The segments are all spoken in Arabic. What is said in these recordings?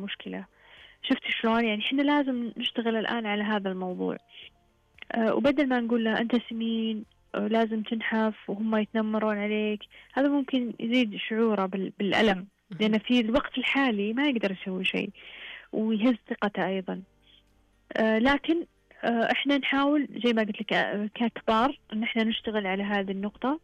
المشكلة. شفتي شلون؟ يعني إحنا لازم نشتغل الآن على هذا الموضوع. وبدل ما نقول له أنت سمين لازم تنحف وهم يتنمرون عليك، هذا ممكن يزيد شعوره بالألم، لأن في الوقت الحالي ما يقدر يسوي شيء ويهز ثقته أيضا. لكن إحنا نحاول زي ما قلت لك ككبار إن إحنا نشتغل على هذه النقطة.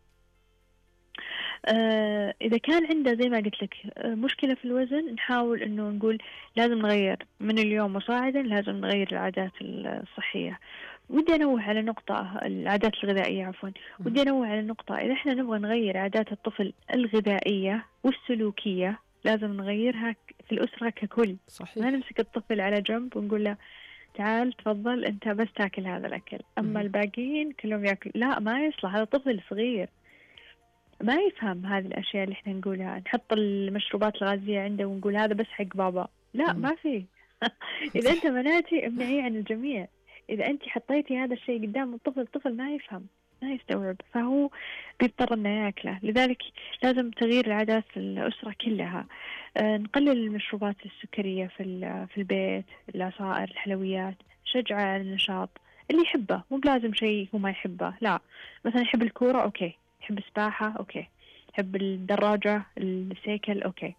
إذا كان عنده زي ما قلت لك مشكلة في الوزن، نحاول إنه نقول لازم نغير من اليوم وصاعدا، لازم نغير العادات الصحية. ودي أنوه على نقطة، العادات الغذائية عفوا. ودي أنوه على نقطة، إذا إحنا نبغى نغير عادات الطفل الغذائية والسلوكية لازم نغيرها في الأسرة ككل. صحيح. ما نمسك الطفل على جنب ونقول له تعال تفضل أنت بس تاكل هذا الأكل، أما الباقيين كلهم يأكل. لا، ما يصلح، هذا طفل صغير ما يفهم هذه الأشياء اللي إحنا نقولها. نحط المشروبات الغازية عنده ونقول هذا بس حق بابا، لا ما في. إذا أنت منعتي امنعيه عن الجميع. إذا أنت حطيتي هذا الشيء قدام الطفل ما يفهم، ما يستوعب، فهو بيضطر إنه يأكله. لذلك لازم تغيير العادات الأسرة كلها. نقلل المشروبات السكرية في البيت، العصائر، الحلويات، نشجعه على النشاط اللي يحبه، مو بلازم شيء هو ما يحبه. لا، مثلا يحب الكورة أوكي، يحب السباحة أوكي، يحب الدراجة السيكل أوكي.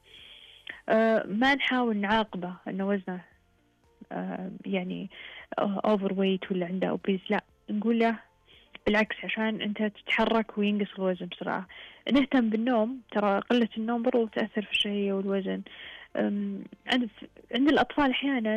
ما نحاول نعاقبه إنه وزنه يعني أوفر ويت ولا عنده أوبيز، لا، نقول له بالعكس عشان أنت تتحرك وينقص الوزن بسرعة. نهتم بالنوم، ترى قلة النوم برضو تأثر في الشهية والوزن. عند الأطفال أحيانا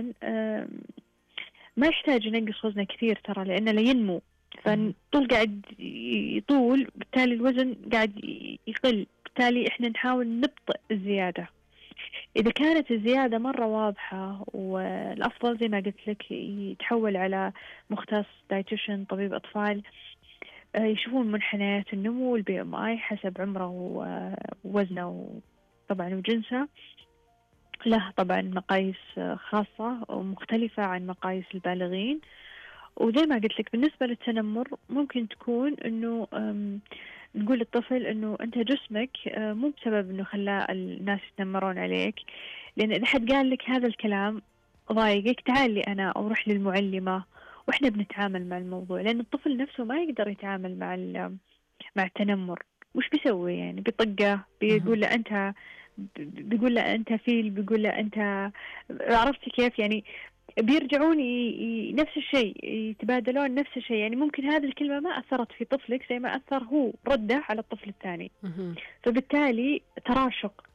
ما يحتاج ينقص وزنه كثير ترى، لأنه لا ينمو، فطول قاعد يطول، بالتالي الوزن قاعد يقل. بالتالي إحنا نحاول نبطئ الزيادة. إذا كانت الزيادة مرة واضحة، والأفضل زي ما قلت لك يتحول على مختص دايتيشن، طبيب أطفال، يشوفون منحنيات النمو الBMI حسب عمره ووزنه طبعا وجنسه. له طبعا مقاييس خاصة ومختلفة عن مقاييس البالغين. وزي ما قلت لك بالنسبة للتنمر، ممكن تكون إنه نقول للطفل إنه أنت جسمك مو بسبب إنه خلاه الناس يتنمرون عليك، لأن إذا حد قال لك هذا الكلام ضايقك، تعال لي أنا أو روح للمعلمة وإحنا بنتعامل مع الموضوع. لأن الطفل نفسه ما يقدر يتعامل مع التنمر. وش بيسوي؟ يعني بيطقه، بيقول له أنت، بيقول له أنت فيل، بيقول له أنت، عرفتي كيف؟ يعني بيرجعون نفس الشيء، يتبادلون نفس الشيء. يعني ممكن هذه الكلمة ما أثرت في طفلك زي ما أثر هو رده على الطفل الثاني. فبالتالي تراشق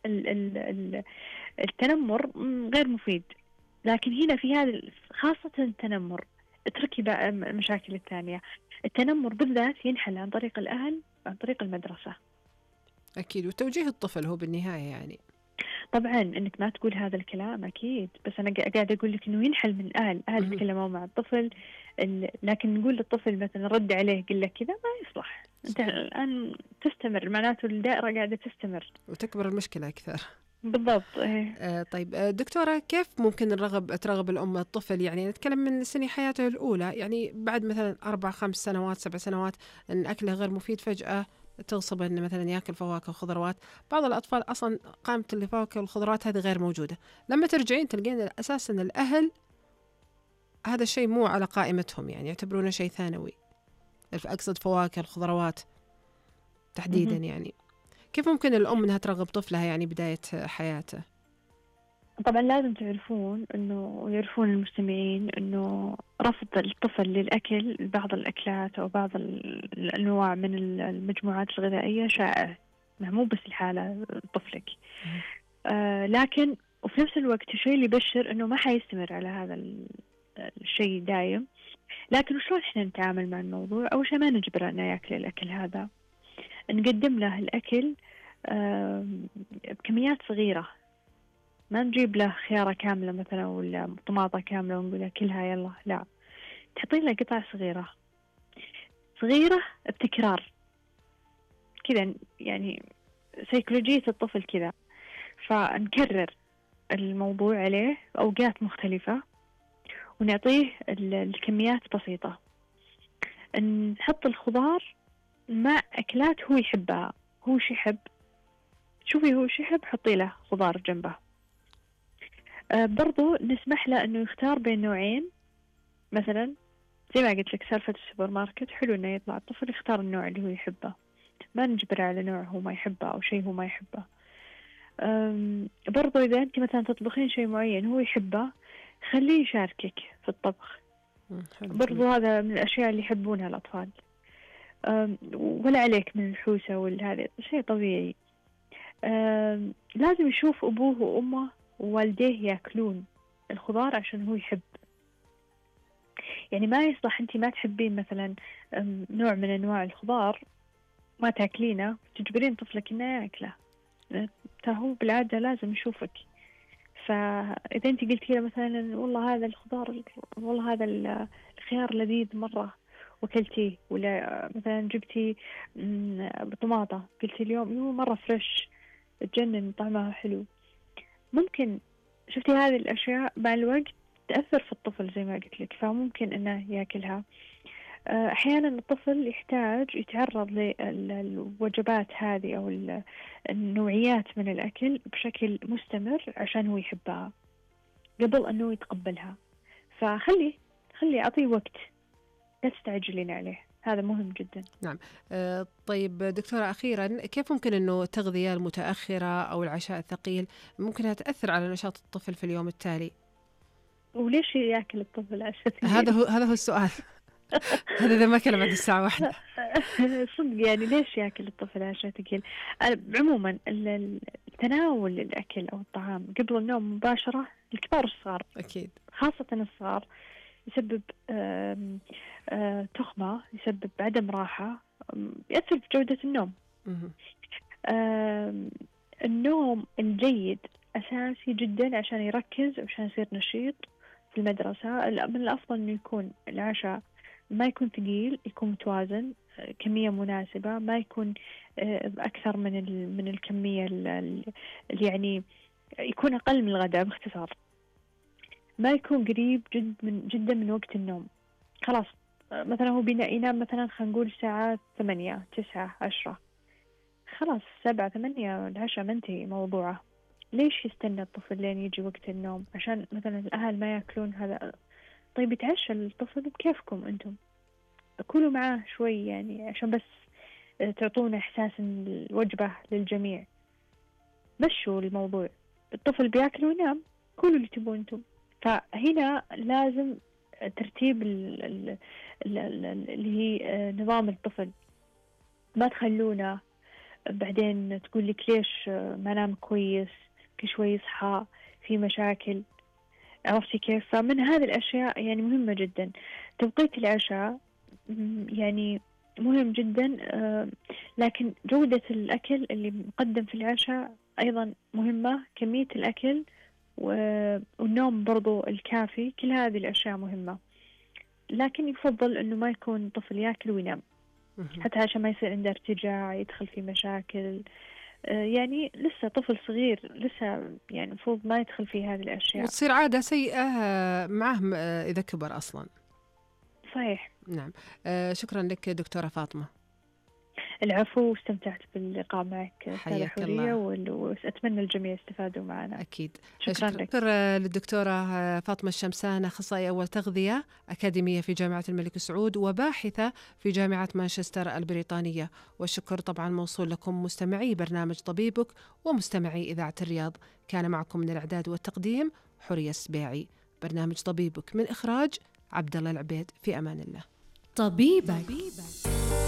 التنمر غير مفيد. لكن هنا في هذا خاصة التنمر، اتركي بقى المشاكل الثانية. التنمر بالذات ينحل عن طريق الأهل، عن طريق المدرسة. أكيد، وتوجيه الطفل هو بالنهاية يعني. طبعا انك ما تقول هذا الكلام اكيد، بس انا قاعده اقول لك انه ينحل من الاهل يتكلموا مع الطفل. لكن نقول للطفل مثلا رد عليه قل لك كذا، ما يصلح. انت الان تستمر، معناته الدائره قاعده تستمر وتكبر المشكله اكثر. بالضبط. طيب دكتورة، كيف ممكن ترغب الأم الطفل، يعني نتكلم من سن حياته الأولى، يعني بعد مثلا 4 5 سنوات 7 سنوات أن أكله غير مفيد، فجأة تغصب أنه مثلا يأكل فواكه وخضروات. بعض الأطفال أصلا قائمة الفواكه والخضروات هذه غير موجودة، لما ترجعين تلقين أساسا الأهل هذا الشيء مو على قائمتهم، يعني يعتبرونه شيء ثانوي. أقصد فواكه الخضروات تحديدا. يعني كيف ممكن الأم أنها ترغب طفلها يعني بداية حياته؟ طبعا لازم تعرفون انه، يعرفون المستمعين انه رفض الطفل للاكل بعض الاكلات او بعض الانواع من المجموعات الغذائيه شائع، مو بس الحاله طفلك. لكن وفي نفس الوقت الشيء اللي يبشر انه ما حيستمر على هذا الشيء دايم. لكن شلون احنا نتعامل مع الموضوع؟ اول شيء ما نجبره انه ياكل الاكل هذا، نقدم له الاكل بكميات صغيره. ما نجيب له خيارة كاملة مثلا ولا طماطة كاملة ونقول له كلها يلا، لا، تحطين له قطع صغيرة صغيرة بتكرار كذا. يعني سيكولوجية الطفل كذا، فنكرر الموضوع عليه أوقات مختلفة ونعطيه الكميات بسيطة. نحط الخضار مع أكلات هو يحبها. هو شو يحب، شوفي هو شو يحب، حطي له خضار جنبه. برضو نسمح له إنه يختار بين نوعين، مثلا زي ما قلت لك سالفة السوبر ماركت، حلو إنه يطلع الطفل يختار النوع اللي هو يحبه، ما نجبره على نوع هو ما يحبه أو شيء هو ما يحبه. برضو إذا أنت مثلا تطبخين شيء معين هو يحبه، خليه يشاركك في الطبخ. برضو هذا من الأشياء اللي يحبونها الأطفال. ولا عليك من الحوسة والهذا شيء طبيعي. لازم يشوف أبوه وأمه ووالديه يأكلون الخضار عشان هو يحب. يعني ما يصلح أنت ما تحبين مثلا نوع من أنواع الخضار ما تأكلينه تجبرين طفلك إنه يأكله، ترى هو بالعادة لازم يشوفك. فإذا أنت قلتي له مثلا والله هذا الخضار، والله هذا الخيار لذيذ مرة وكلتيه، ولا مثلا جبتي طماطة قلتي اليوم يو مرة فريش تجنن طعمها حلو، ممكن شفتي هذه الأشياء مع الوقت تأثر في الطفل زي ما قلت لك، فممكن إنه يأكلها. أحيانا الطفل يحتاج يتعرض للوجبات هذه أو النوعيات من الأكل بشكل مستمر عشان هو يحبها قبل أنه يتقبلها. فخلي أعطيه وقت، لا تستعجلين عليه، هذا مهم جدا. نعم. طيب دكتورة، أخيرا كيف ممكن أنه التغذية المتأخرة أو العشاء الثقيل ممكنها تأثر على نشاط الطفل في اليوم التالي؟ وليش يأكل الطفل عشاء ثقيل؟ هذا هو السؤال. هذا إذا ما كان بعد الساعة 1. صدق يعني ليش يأكل الطفل عشاء ثقيل؟ عموما تناول الأكل أو الطعام قبل النوم مباشرة الكبار والصغار أكيد، خاصة الصغار يسبب تخمة، يسبب عدم راحة، يأثر في جودة النوم. النوم الجيد أساسي جدا عشان يركز وعشان يصير نشيط في المدرسة. من الأفضل أنه يكون العشاء ما يكون ثقيل، يكون متوازن، كمية مناسبة، ما يكون أكثر من الكمية اللي يعني يكون أقل من الغداء. باختصار ما يكون قريب جدا من وقت النوم. خلاص مثلا هو ينام مثلا خلينا نقول الساعة 8 9 10، خلاص 7 8 العشاء منتهي موضوعه. ليش يستنى الطفل لين يجي وقت النوم عشان مثلا الأهل ما يأكلون هذا؟ طيب يتعشى الطفل بكيفكم أنتم، كلوا معاه شوي يعني عشان بس تعطونا إحساس إن الوجبة للجميع. مشوا الموضوع، الطفل بياكل وينام، كلوا اللي تبون أنتم. فهنا لازم ترتيب اللي هي نظام الطفل، ما تخلونا بعدين تقول لك ليش ما نام كويس، كل شوي يصحى في مشاكل. عرفتي كيف؟ فمن هذه الأشياء يعني مهمة جدا. توقيت العشاء يعني مهم جدا، لكن جودة الأكل اللي مقدم في العشاء أيضا مهمة، كمية الأكل والنوم برضو الكافي، كل هذه الأشياء مهمة. لكن يفضل أنه ما يكون طفل يأكل وينام، حتى عشان ما يصير عنده ارتجاع يدخل في مشاكل. يعني لسه طفل صغير، لسه يعني المفروض ما يدخل في هذه الأشياء وتصير عادة سيئة معه إذا كبر أصلا. صحيح. نعم. شكرا لك دكتورة فاطمة. العفو، واستمتعت باللقاء معك أستاذة حورية، وأتمنى الجميع يستفادوا معنا. أكيد. شكرا لك. شكرا للدكتورة فاطمة الشمسان، أخصائية أول تغذية أكاديمية في جامعة الملك سعود وباحثة في جامعة مانشستر البريطانية. والشكر طبعا موصول لكم مستمعي برنامج طبيبك ومستمعي إذاعة الرياض. كان معكم من الإعداد والتقديم حورية السبيعي. برنامج طبيبك من إخراج عبد الله العبيد. في أمان الله. طبيبك.